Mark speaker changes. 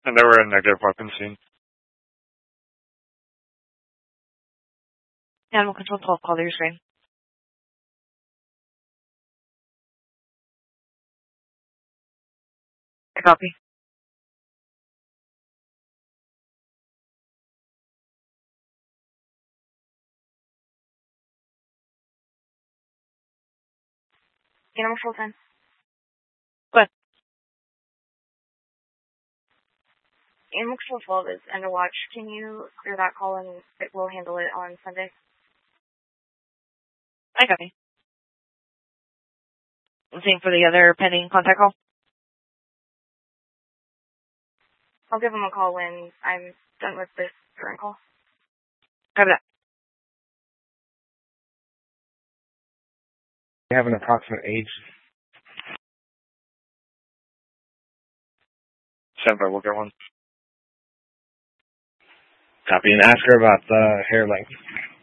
Speaker 1: And they were a negative weapon scene.
Speaker 2: Animal Control 12, call to your screen. I copy. Animal Control 10. What? Animal Control 12 is end of watch. Can you clear that call and we'll handle it on Sunday? I copy. Same for the other pending contact call? I'll give him a call when I'm done with this current call. Copy that.
Speaker 3: You have an approximate age?
Speaker 1: 7, we'll get one.
Speaker 3: Copy, and ask her about the hair length.